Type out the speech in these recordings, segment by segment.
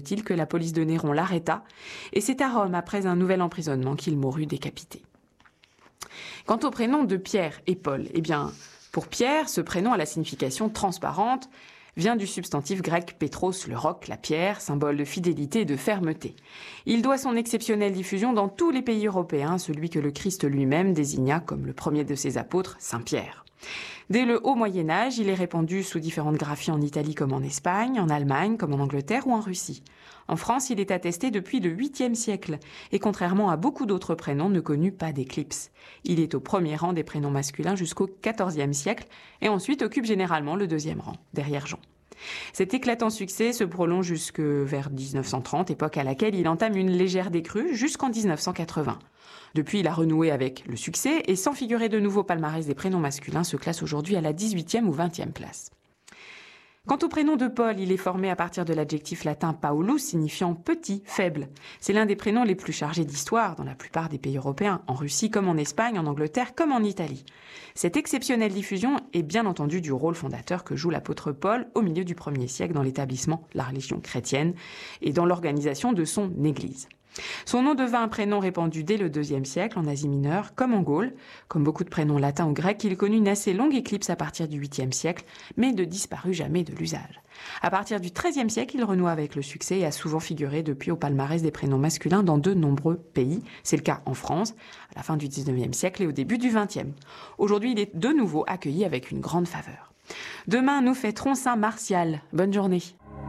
Il que la police de Néron l'arrêta, et c'est à Rome, après un nouvel emprisonnement, qu'il mourut décapité. Quant au prénom de Pierre et Paul, eh bien, pour Pierre, ce prénom a la signification transparente, vient du substantif grec Pétros, le roc, la pierre, symbole de fidélité et de fermeté. Il doit son exceptionnelle diffusion dans tous les pays européens, celui que le Christ lui-même désigna comme le premier de ses apôtres, Saint Pierre. Dès le haut Moyen-Âge, il est répandu sous différentes graphies en Italie comme en Espagne, en Allemagne comme en Angleterre ou en Russie. En France, il est attesté depuis le 8e siècle et contrairement à beaucoup d'autres prénoms, ne connut pas d'éclipse. Il est au premier rang des prénoms masculins jusqu'au 14e siècle et ensuite occupe généralement le 2e rang, derrière Jean. Cet éclatant succès se prolonge jusque vers 1930, époque à laquelle il entame une légère décrue jusqu'en 1980. Depuis, il a renoué avec le succès et sans figurer de nouveau palmarès des prénoms masculins, se classe aujourd'hui à la 18e ou 20e place. Quant au prénom de Paul, il est formé à partir de l'adjectif latin Paulus, signifiant petit, faible. C'est l'un des prénoms les plus chargés d'histoire dans la plupart des pays européens, en Russie comme en Espagne, en Angleterre comme en Italie. Cette exceptionnelle diffusion est bien entendu du rôle fondateur que joue l'apôtre Paul au milieu du 1er siècle dans l'établissement de la religion chrétienne et dans l'organisation de son Église. Son nom devint un prénom répandu dès le 2e siècle en Asie mineure, comme en Gaule. Comme beaucoup de prénoms latins ou grecs, il connut une assez longue éclipse à partir du 8e siècle, mais ne disparut jamais de l'usage. À partir du 13e siècle, il renoua avec le succès et a souvent figuré depuis au palmarès des prénoms masculins dans de nombreux pays. C'est le cas en France, à la fin du 19e siècle et au début du 20e. Aujourd'hui, il est de nouveau accueilli avec une grande faveur. Demain, nous fêterons Saint Martial. Bonne journée.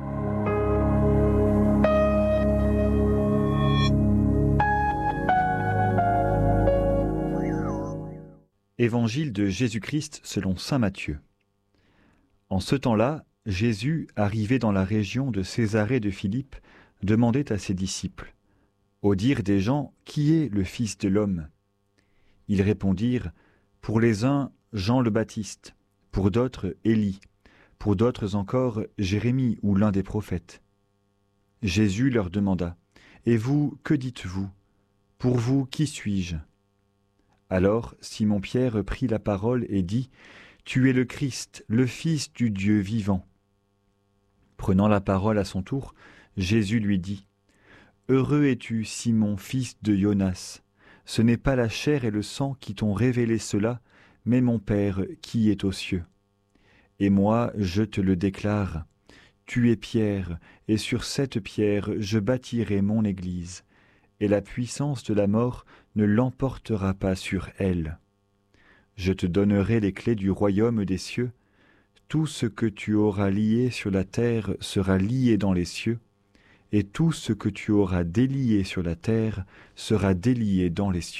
Évangile de Jésus-Christ selon saint Matthieu. En ce temps-là, Jésus, arrivé dans la région de Césarée de Philippe, demandait à ses disciples, « Au dire des gens, qui est le Fils de l'homme ?» Ils répondirent, « Pour les uns, Jean le Baptiste, pour d'autres, Élie, pour d'autres encore, Jérémie ou l'un des prophètes. » Jésus leur demanda, « Et vous, que dites-vous? Pour vous, qui suis-je » Alors Simon-Pierre prit la parole et dit, « Tu es le Christ, le Fils du Dieu vivant. » Prenant la parole à son tour, Jésus lui dit, « Heureux es-tu, Simon, fils de Jonas. Ce n'est pas la chair et le sang qui t'ont révélé cela, mais mon Père qui est aux cieux. Et moi, je te le déclare, tu es Pierre, et sur cette pierre je bâtirai mon Église, et la puissance de la mort ne l'emportera pas sur elle. Je te donnerai les clés du royaume des cieux. Tout ce que tu auras lié sur la terre sera lié dans les cieux, et tout ce que tu auras délié sur la terre sera délié dans les cieux. »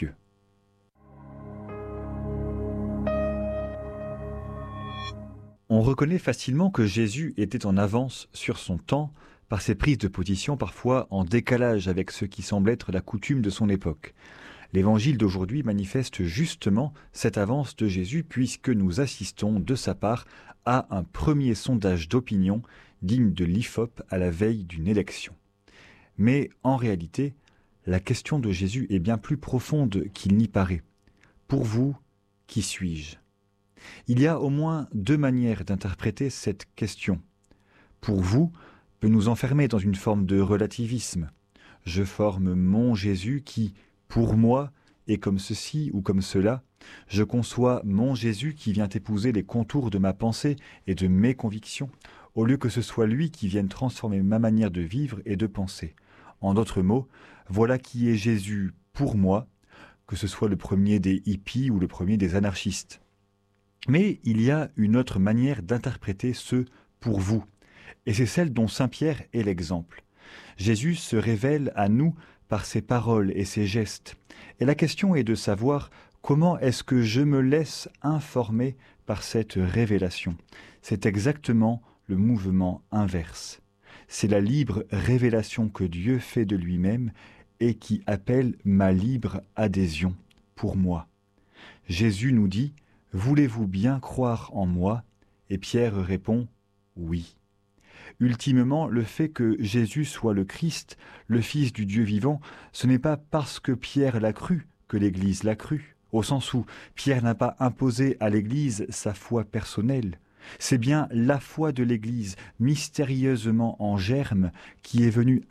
On reconnaît facilement que Jésus était en avance sur son temps par ses prises de position parfois en décalage avec ce qui semble être la coutume de son époque. L'évangile d'aujourd'hui manifeste justement cette avance de Jésus puisque nous assistons de sa part à un premier sondage d'opinion digne de l'IFOP à la veille d'une élection. Mais en réalité, la question de Jésus est bien plus profonde qu'il n'y paraît. Pour vous, qui suis-je ? Il y a au moins deux manières d'interpréter cette question. Pour vous, peut nous enfermer dans une forme de relativisme. Je forme mon Jésus qui, pour moi, est comme ceci ou comme cela. Je conçois mon Jésus qui vient épouser les contours de ma pensée et de mes convictions, au lieu que ce soit lui qui vienne transformer ma manière de vivre et de penser. En d'autres mots, voilà qui est Jésus pour moi, que ce soit le premier des hippies ou le premier des anarchistes. Mais il y a une autre manière d'interpréter ce « pour vous », et c'est celle dont saint Pierre est l'exemple. Jésus se révèle à nous par ses paroles et ses gestes. Et la question est de savoir comment est-ce que je me laisse informer par cette révélation. C'est exactement le mouvement inverse. C'est la libre révélation que Dieu fait de lui-même et qui appelle ma libre adhésion pour moi. Jésus nous dit « Voulez-vous bien croire en moi ?» Et Pierre répond « Oui ». Ultimement, le fait que Jésus soit le Christ, le Fils du Dieu vivant, ce n'est pas parce que Pierre l'a cru que l'Église l'a cru, au sens où Pierre n'a pas imposé à l'Église sa foi personnelle. C'est bien la foi de l'Église, mystérieusement en germe, qui est venue